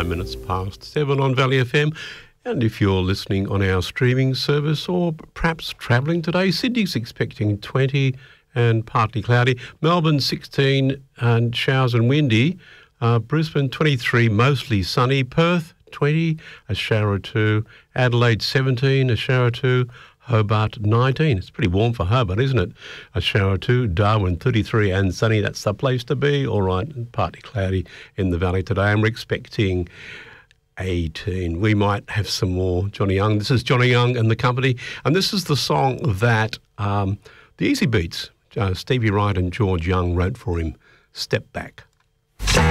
9 minutes past 7 on Valley FM. And if you're listening on our streaming service or perhaps travelling today, Sydney's expecting 20 and partly cloudy. Melbourne 16 and showers and windy. Brisbane 23, mostly sunny. Perth 20, a shower or two. Adelaide 17, a shower or two. Hobart 19. It's pretty warm for Hobart, isn't it? A shower or two. Darwin 33 and sunny. That's the place to be. All right, partly cloudy in the valley today. And we're expecting 18. We might have some more Johnny Young. This is Johnny Young and the Company. And this is the song that the Easy Beats, Stevie Wright and George Young wrote for him, Step Back.